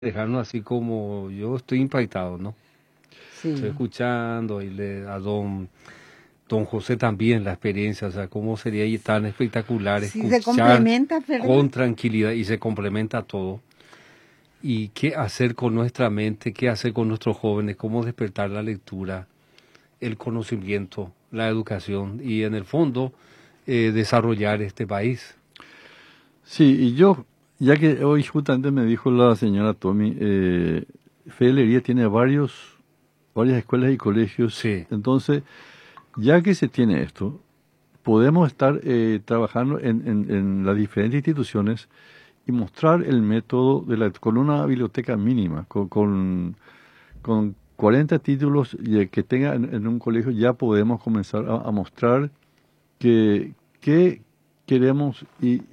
dejarnos así como yo estoy impactado, ¿no? Sí. Estoy escuchando y a don José también la experiencia, o sea, cómo sería ahí tan espectacular Sí, se escuchar complementa, ¿verdad? con tranquilidad y se complementa todo. Y qué hacer con nuestra mente, qué hacer con nuestros jóvenes, cómo despertar la lectura, el conocimiento, la educación y en el fondo desarrollar este país. Sí, y yo, ya que hoy justamente me dijo la señora Tommy, Fede Lería tiene varias escuelas y colegios, Sí. entonces, ya que se tiene esto, podemos estar trabajando en las diferentes instituciones y mostrar el método con una biblioteca mínima, con 40 títulos que tenga en un colegio, ya podemos comenzar a mostrar qué queremos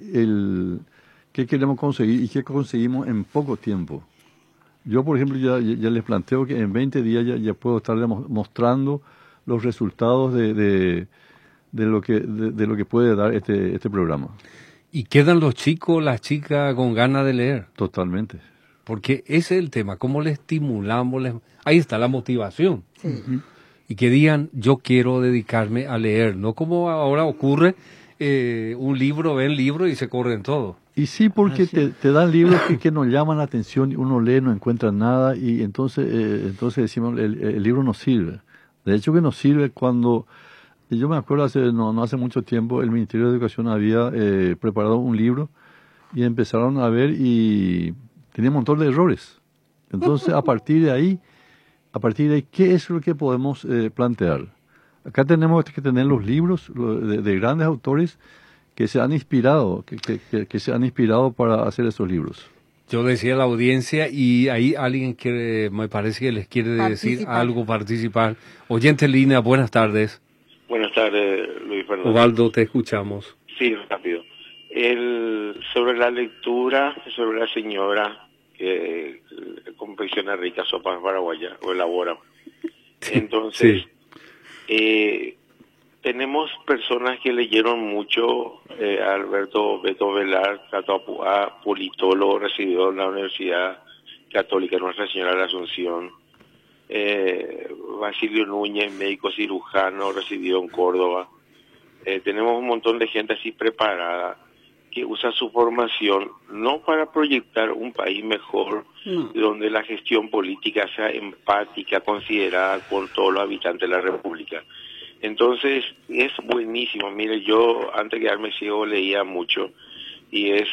qué queremos conseguir y qué conseguimos en poco tiempo. Yo, por ejemplo, ya les planteo que en 20 días ya puedo estar mostrando los resultados de lo que puede dar este programa. Y quedan los chicos, las chicas con ganas de leer. Totalmente. Porque ese es el tema, cómo le estimulamos, ahí está la motivación. Sí. Y que digan, yo quiero dedicarme a leer, no como ahora ocurre, un libro, ven libro y se corren todo. Y sí, porque te dan libros que nos llaman la atención, y uno lee, no encuentra nada, y entonces decimos, el libro nos sirve. De hecho que nos sirve cuando, yo me acuerdo no hace mucho tiempo, el Ministerio de Educación había preparado un libro, y empezaron a ver y tenía un montón de errores. Entonces, a partir de ahí, ¿qué es lo que podemos plantear? Acá tenemos que tener los libros de grandes autores que se han inspirado, que se han inspirado para hacer esos libros. Yo decía a la audiencia y ahí alguien que me parece que les quiere decir algo, participar. Oyente en línea, buenas tardes. Buenas tardes, Luis Fernando. Osvaldo, te escuchamos. Sí, rápido. Sobre la lectura, sobre la señora que confecciona ricas sopas paraguayas o elabora. Entonces, tenemos personas que leyeron mucho, Alberto Beto Velar, Cato Apuá, politólogo, residió en la Universidad Católica Nuestra Señora de la Asunción. Basilio Núñez, médico cirujano, residió en Córdoba. Tenemos un montón de gente así preparada que usa su formación no para proyectar un país mejor, donde la gestión política sea empática, considerada con todos los habitantes de la República. Entonces, es buenísimo. Mire, yo antes de quedarme ciego leía mucho y es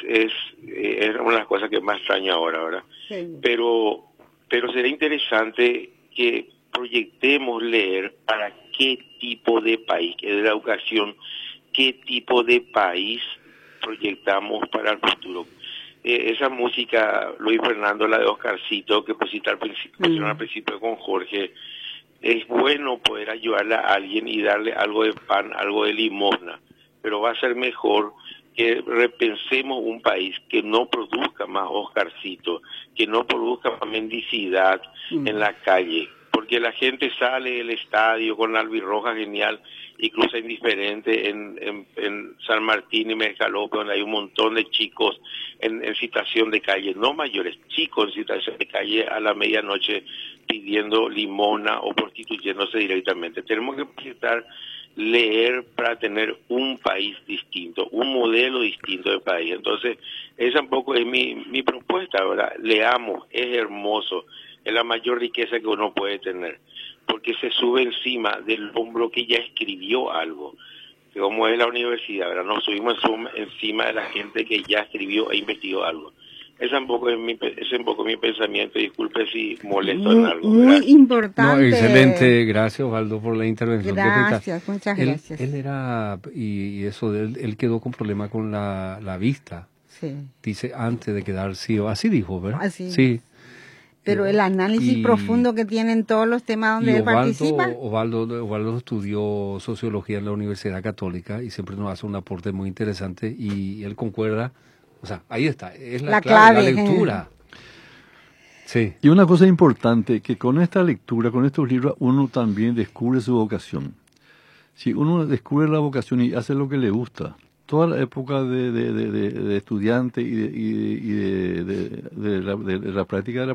una de las cosas que más extraño ahora, ¿verdad? Sí. Pero sería interesante que proyectemos leer para qué tipo de país, que es de la educación, qué tipo de país proyectamos para el futuro. Esa música, Luis Fernando, la de Oscarcito, que pusiste al principio con Jorge, es bueno poder ayudarle a alguien y darle algo de pan, algo de limosna, pero va a ser mejor que repensemos un país que no produzca más Oscarcito, que no produzca más mendicidad en la calle, porque la gente sale del estadio con la albirroja genial y cruza indiferente en San Martín y Mercalope, donde hay un montón de chicos en situación de calle, no mayores, chicos en situación de calle a la medianoche pidiendo limosna o prostituyéndose directamente. Tenemos que proyectar leer para tener un país distinto, un modelo distinto de país. Entonces, esa un poco es mi propuesta, ¿verdad? Leamos, es hermoso, es la mayor riqueza que uno puede tener, porque se sube encima del hombro que ya escribió algo, que como es la universidad, ¿verdad? Nos subimos encima de la gente que ya escribió e investigó algo. Ese es un poco mi pensamiento, disculpe si molesto en algo. Muy importante. No, excelente, gracias Osvaldo por la intervención. Gracias, muchas gracias. Él era, y eso, él quedó con problema con la vista. Sí. Dice, antes de quedar ciego, así dijo, ¿verdad? Así. Sí. Pero el análisis profundo que tienen todos los temas donde él participa. Osvaldo estudió sociología en la Universidad Católica y siempre nos hace un aporte muy interesante y él concuerda. O sea, ahí está, es la clave, la lectura. Sí. Y una cosa importante, que con esta lectura, con estos libros, uno también descubre su vocación. Si uno descubre la vocación y hace lo que le gusta, toda la época de estudiante y de la práctica de la